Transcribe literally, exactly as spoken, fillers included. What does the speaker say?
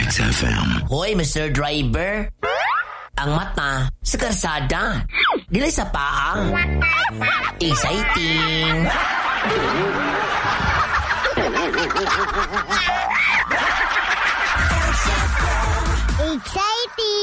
X F M. Hoy, Mister Driver. Ang mata sa karsada. Dili sa paa. Exciting. Exciting.